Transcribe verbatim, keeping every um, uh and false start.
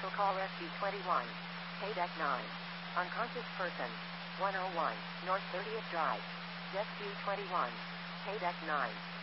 Special call S C twenty-one. Paydeck nine. Unconscious person. one oh one, North thirtieth Drive. Jet Q twenty-one. Paydeck nine.